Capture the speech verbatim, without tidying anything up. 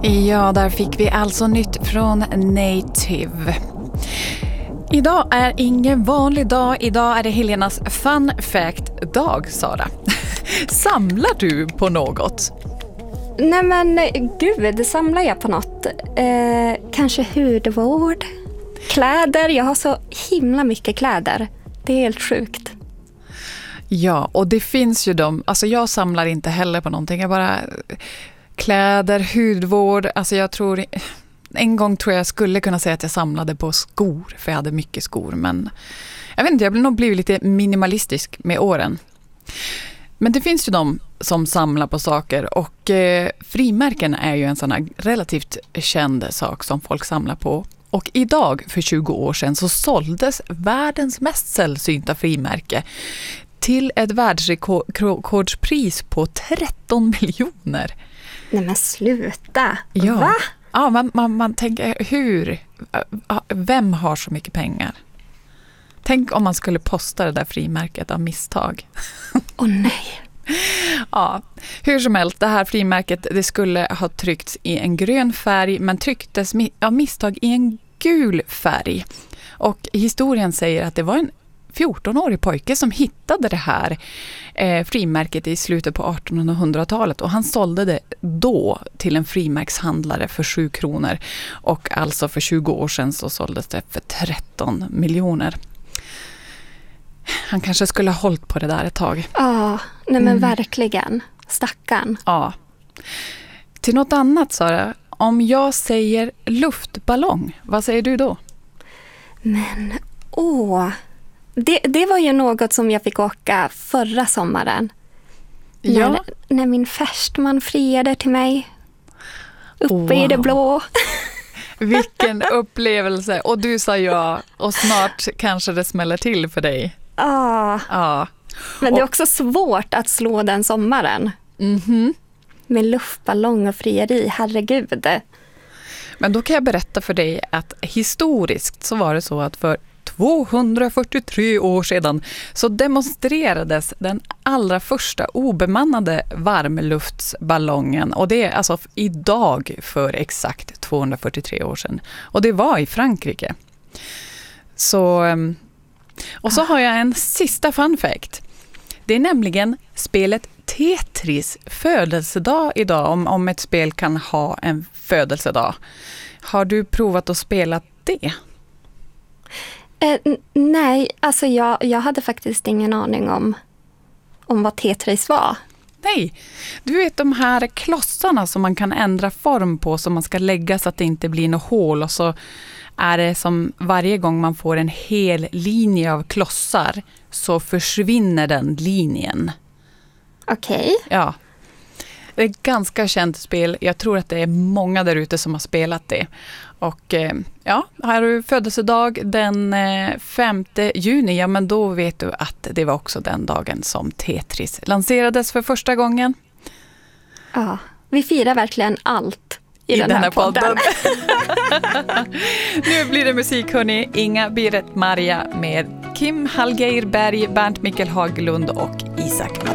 Ja, där fick vi alltså nytt från Native. Idag är ingen vanlig dag. Idag är det Helenas fun fact-dag, Sara. Samlar du på något? Nej men gud, samlar jag på något? Eh, kanske hudvård? Kläder? Jag har så himla mycket kläder. Det är helt sjukt. Ja, och det finns ju de. Alltså jag samlar inte heller på någonting. Jag bara... Kläder, hudvård. Alltså jag tror... En gång tror jag skulle kunna säga att jag samlade på skor. För jag hade mycket skor. Men jag vet inte, jag har nog blivit lite minimalistisk med åren. Men det finns ju de som samlar på saker. Och eh, frimärken är ju en sån här relativt känd sak som folk samlar på. Och idag, för tjugo år sedan, så såldes världens mest sällsynta frimärke till ett världsrekordspris på tretton miljoner. Nej men sluta. Ja. Va? Ja, man, man, man tänker hur, vem har så mycket pengar? Tänk om man skulle posta det där frimärket av misstag. Åh oh, nej. Ja, hur som helst, det här frimärket det skulle ha tryckts i en grön färg men trycktes av misstag i en gul färg. Och historien säger att det var en fjortonårig pojke som hittade det här eh, frimärket i slutet på artonhundratalet och han sålde det då till en frimärkshandlare för sju kronor och alltså för tjugo år sedan så såldes det för tretton miljoner. Han kanske skulle ha hållit på det där ett tag. Ja, nej men mm. verkligen. Stackarn. Ja. Till något annat, Sara. Om jag säger luftballong, vad säger du då? Men, åh... Det, det var ju något som jag fick åka förra sommaren. Ja. När, när min fästman friade till mig. Uppe wow. i det blå. Vilken upplevelse. Och du sa ja. Och snart kanske det smäller till för dig. Ja. Ja. Men det är också svårt att slå den sommaren. Mhm. Med luftballong och frieri. Herregud. Men då kan jag berätta för dig att historiskt så var det så att för tvåhundrafyrtiotre år sedan så demonstrerades den allra första obemannade varmluftsballongen och det är alltså idag för exakt tvåhundrafyrtiotre år sedan och det var i Frankrike. Så och så har jag en sista fun fact. Det är nämligen spelet Tetris födelsedag idag om, om ett spel kan ha en födelsedag. Har du provat att spela det? Eh, n- nej, alltså jag, jag hade faktiskt ingen aning om, om vad Tetris var. Nej, du vet de här klossarna som man kan ändra form på som man ska lägga så att det inte blir något hål och så är det som varje gång man får en hel linje av klossar så försvinner den linjen. Okej. Okay. Ja. Det är ett ganska känt spel. Jag tror att det är många där ute som har spelat det. Och ja, har du födelsedag den femte juni, ja men då vet du att det var också den dagen som Tetris lanserades för första gången. Ja, vi firar verkligen allt i, I den, den här, här podden. podden. Nu blir det musik, hörni. Inga Biret Maria med Kim Hallgeir Berg, Bernt Mikkel Haglund och Isak Mattias.